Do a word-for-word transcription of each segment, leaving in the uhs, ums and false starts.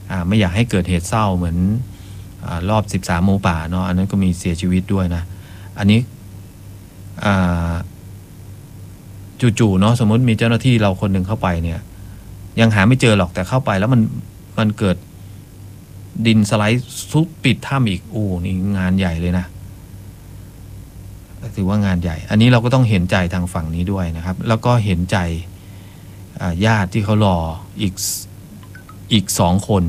อ่าไม่อยากให้เกิดเหตุเศร้าเหมือนอ่ารอบสิบสามหมูป่าเนาะอันนั้นก็มีเสียชีวิตด้วยนะอันนี้อ่าจู่ๆเนาะสมมติมีเจ้าหน้าที่เราคนหนึ่งเข้าไปเนี่ยยังหาไม่เจอหรอกแต่เข้าไปแล้วมันมันเกิดดินสไลด์ซุดปิดถ้ำอีกโอ้นี่งานใหญ่เลยนะถือว่างานใหญ่อันนี้เราก็ต้องเห็นใจทางฝั่งนี้ด้วยนะครับแล้วก็เห็นใจญาติที่เขารออีกอีกสองคน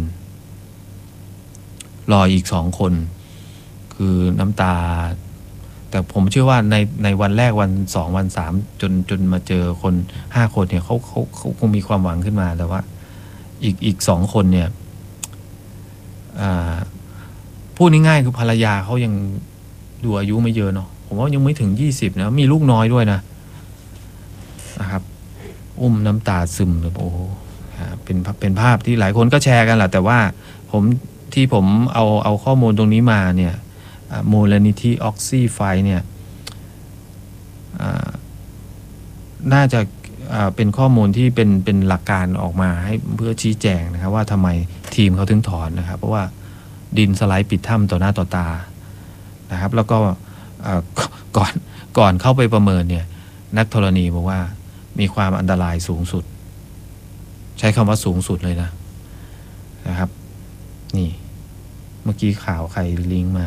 รออีกสองคนคือน้ำตาแต่ผมเชื่อว่าในในวันแรกวันสองวันสามจนจนมาเจอคนห้าคนเนี่ยเขาเขาเขาคงมีความหวังขึ้นมาแต่ว่าอีกอีกสองคนเนี่ยพูดง่ายๆคือภรรยาเขายังดูอายุไม่เยอะเนาะผมว่ายังไม่ถึงยี่สิบนะมีลูกน้อยด้วยนะนะครับอุ้มน้ำตาซึมเลยโอ้โหเป็นเป็นภาพที่หลายคนก็แชร์กันแหละแต่ว่าผมที่ผมเอาเอาข้อมูลตรงนี้มาเนี่ยมูลนิธิออกซิไฟเนี่ยน่าจะเป็นข้อมูลที่เป็นเป็นหลักการออกมาให้เพื่อชี้แจงนะครับว่าทำไมทีมเขาถึงถอนนะครับเพราะว่าดินสไลด์ปิดถ้ำต่อหน้าต่อตานะครับแล้วก็ก่อนก่อนเข้าไปประเมินเนี่ยนักธรณีบอกว่ามีความอันตรายสูงสุดใช้คำว่าสูงสุดเลยนะนะครับนี่เมื่อกี้ข่าวใครลิงก์มา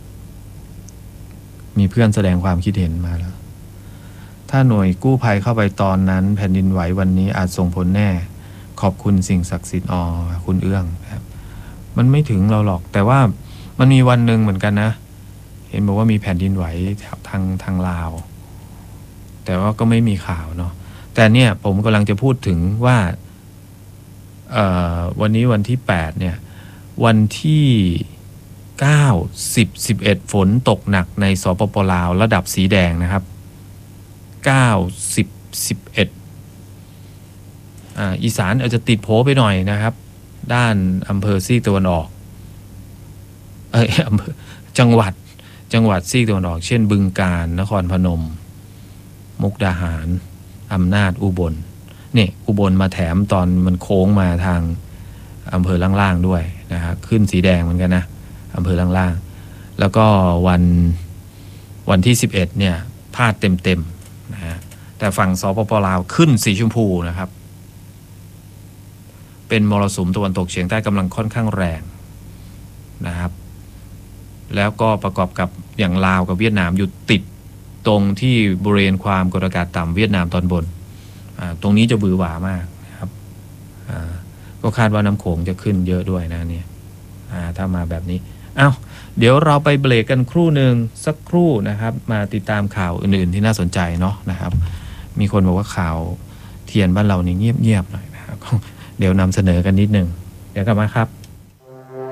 มีเพื่อนแสดงความคิดเห็นมาแล้วถ้าหน่วยกู้ภัยเข้าไปตอนนั้นแผ่นดินไหววันนี้อาจส่งผลแน่ขอบคุณสิ่งศักดิ์สิทธิ์อ๋อคุณเอื้องครับมันไม่ถึงเราหรอกแต่ว่ามันมีวันหนึ่งเหมือนกันนะเห็นบอกว่ามีแผ่นดินไหวทางทางลาวแต่ว่าก็ไม่มีข่าวเนาะแต่เนี่ยผมกำลังจะพูดถึงว่าวันนี้วันที่แปดเนี่ยวันที่เก้า สิบ สิบเอ็ดฝนตกหนักในสปป.ลาวระดับสีแดงนะครับเก้า สิบ สิบเอ็ดอ่าอีสานอาจจะติดโผไปหน่อยนะครับด้านอำเภอซีกตะวันออกเอ้ยอำเภอจังหวัดจังหวัดซีกตะวันออกเช่นบึงกาฬนครพนมมุกดาหารอำนาจอุบลเนี่ยอุบลมาแถมตอนมันโค้งมาทางอำเภอล่างๆด้วยนะครับขึ้นสีแดงเหมือนกันนะอำเภอล่างๆแล้วก็วันวันที่สิบเอ็ดเนี่ยพาดเต็มๆนะฮะแต่ฝั่งสปป.ลาวขึ้นสีชมพูนะครับเป็นมรสุมตะวันตกเฉียงใต้กำลังค่อนข้างแรงนะครับแล้วก็ประกอบกับอย่างลาวกับเวียดนามอยู่ติดตรงที่บริเวณความกดอากาศต่ำเวียดนามตอนบนตรงนี้จะบือหวามากนะครับก็คาดว่าน้ำโขงจะขึ้นเยอะด้วยนะเนี่ยถ้ามาแบบนี้อ้าวเดี๋ยวเราไปเบรกกันครู่หนึ่งสักครู่นะครับมาติดตามข่าวอื่นๆที่น่าสนใจเนาะนะครับมีคนบอกว่าข่าวเทียนบ้านเรานี่เงียบๆหน่อยนะครับเดี๋ยวนำเสนอกันนิดนึงเดี๋ยวกลับมาครับ